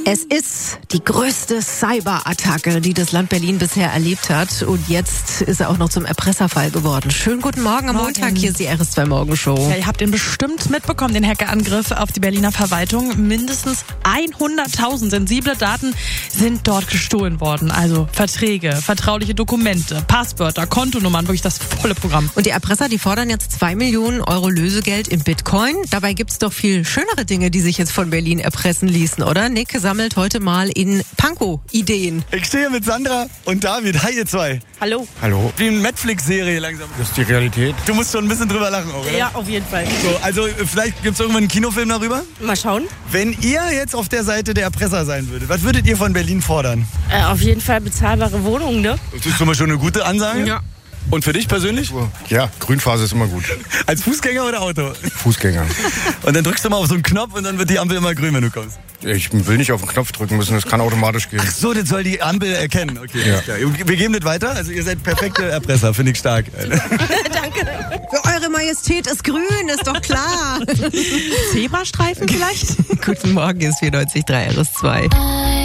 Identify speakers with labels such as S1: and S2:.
S1: Es ist die größte Cyberattacke, die das Land Berlin bisher erlebt hat. Und jetzt ist er auch noch zum Erpresserfall geworden. Schönen guten Morgen am Montag. Hier ist die RS2 Morgenshow.
S2: Ja, ihr habt den bestimmt mitbekommen, den Hackerangriff auf die Berliner Verwaltung. Mindestens 100.000 sensible Daten sind dort gestohlen worden. Also Verträge, vertrauliche Dokumente, Passwörter, Kontonummern, wirklich das volle Programm.
S1: Und die Erpresser, die fordern jetzt 2 Millionen Euro Lösegeld in Bitcoin. Dabei gibt's doch viel schönere Dinge, die sich jetzt von Berlin erpressen ließen, oder? Nick sammelt heute mal in Pankow-Ideen.
S3: Ich stehe mit Sandra und David. Hi, ihr zwei.
S2: Hallo.
S4: Hallo.
S3: Wie eine Netflix-Serie langsam.
S4: Das ist die Realität.
S3: Du musst schon ein bisschen drüber lachen auch, oder?
S2: Ja, auf jeden Fall.
S3: So, also vielleicht gibt es irgendwann einen Kinofilm darüber?
S2: Mal schauen.
S3: Wenn ihr jetzt auf der Seite der Erpresser sein würdet, was würdet ihr von Berlin fordern?
S5: Auf jeden Fall bezahlbare Wohnungen, ne?
S3: Das ist schon mal schon eine gute Ansage.
S2: Ja.
S3: Und für dich persönlich?
S4: Ja, Grünphase ist immer gut.
S3: Als Fußgänger oder Auto?
S4: Fußgänger.
S3: Und dann drückst du mal auf so einen Knopf und dann wird die Ampel immer grün, wenn du kommst.
S4: Ich will nicht auf den Knopf drücken müssen, das kann automatisch gehen.
S3: Ach so, das soll die Ampel erkennen. Okay,
S4: Ja.
S3: alles klar. Wir geben das weiter. Also ihr seid perfekte Erpresser, finde ich stark.
S2: Danke.
S1: Für Eure Majestät ist grün, ist doch klar.
S2: Zebrastreifen vielleicht?
S1: Guten Morgen, ist 94.3 RS2.